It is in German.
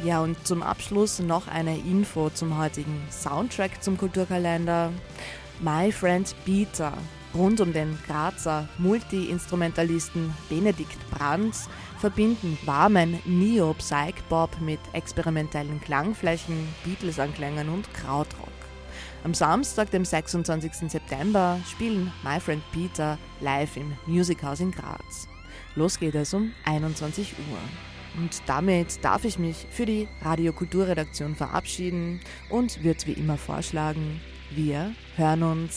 Ja, und zum Abschluss noch eine Info zum heutigen Soundtrack zum Kulturkalender. My Friend Peter, rund um den Grazer Multi-Instrumentalisten Benedikt Brandt, verbinden warmen Neo-Psych-Pop mit experimentellen Klangflächen, Beatles-Anklängen und Krautrock. Am Samstag, dem 26. September, spielen My Friend Peter live im Music House in Graz. Los geht es um 21 Uhr. Und damit darf ich mich für die Radio-Kultur-Redaktion verabschieden und würde wie immer vorschlagen, wir hören uns